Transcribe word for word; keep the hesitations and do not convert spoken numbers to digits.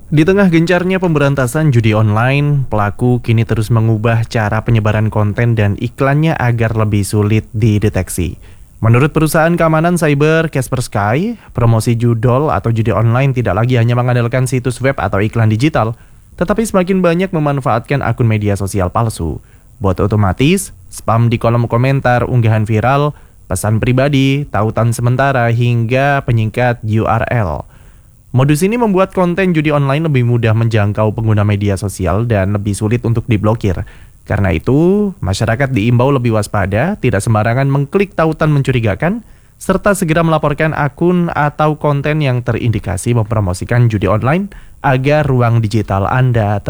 Di tengah gencarnya pemberantasan judi online, pelaku kini terus mengubah cara penyebaran konten dan iklannya agar lebih sulit dideteksi. Menurut perusahaan keamanan cyber Kaspersky, promosi judol atau judi online tidak lagi hanya mengandalkan situs web atau iklan digital, tetapi semakin banyak memanfaatkan akun media sosial palsu. Bot otomatis, spam di kolom komentar, unggahan viral, pesan pribadi, tautan sementara, hingga penyingkat U R L. Modus ini membuat konten judi online lebih mudah menjangkau pengguna media sosial dan lebih sulit untuk diblokir. Karena itu, masyarakat diimbau lebih waspada, tidak sembarangan mengklik tautan mencurigakan, serta segera melaporkan akun atau konten yang terindikasi mempromosikan judi online agar ruang digital Anda